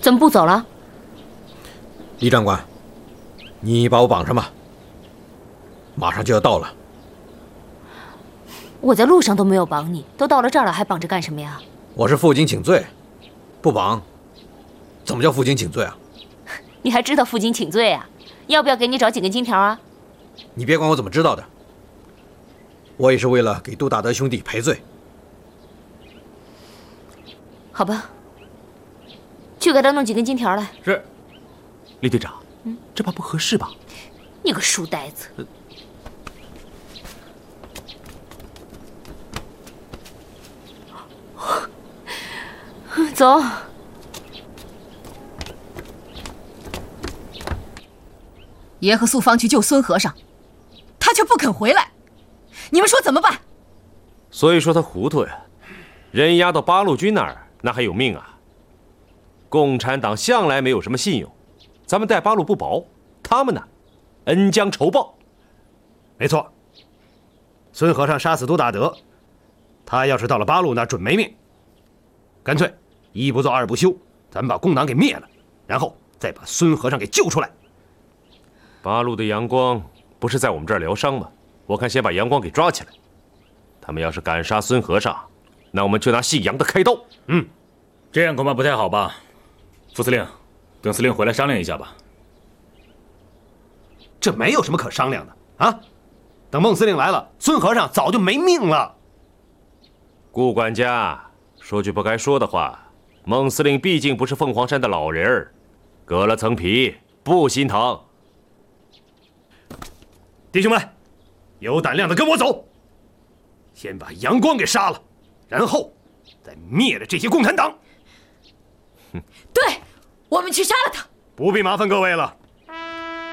怎么不走了？ 李长官，你把我绑上吧，马上就要到了。 我在路上都没有绑你，都到了这儿了，还绑着干什么呀？ 我是负荆请罪，不绑，怎么叫负荆请罪啊？ 你还知道负荆请罪啊？要不要给你找几根金条啊？ 你别管我怎么知道的，我也是为了给杜大德兄弟赔罪。 好吧，去给他弄几根金条来。 是，李队长，这怕不合适吧？ 你个书呆子！走。 爷和素芳去救孙和尚，他却不肯回来，你们说怎么办？ 所以说他糊涂呀，人押到八路军那儿，那还有命啊？共产党向来没有什么信用，咱们待八路不薄，他们呢，恩将仇报。 没错，孙和尚杀死杜大德，他要是到了八路那准没命。干脆一不做二不休，咱们把共党给灭了，然后再把孙和尚给救出来。 八路的杨光不是在我们这儿疗伤吗？我看先把杨光给抓起来。他们要是敢杀孙和尚，那我们就拿姓杨的开刀。 这样恐怕不太好吧？副司令，等司令回来商量一下吧。 这没有什么可商量的啊！等孟司令来了，孙和尚早就没命了。 顾管家，说句不该说的话，孟司令毕竟不是凤凰山的老人儿，割了层皮不心疼。 弟兄们，有胆量的跟我走，先把杨光给杀了，然后再灭了这些共产党。 对，我们去杀了他。 不必麻烦各位了，